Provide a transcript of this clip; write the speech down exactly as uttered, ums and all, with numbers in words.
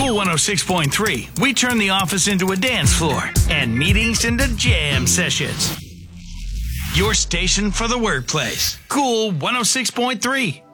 Cool one oh six point three. We turn the office into a dance floor and meetings into jam sessions. Your station for the workplace. Cool one oh six point three.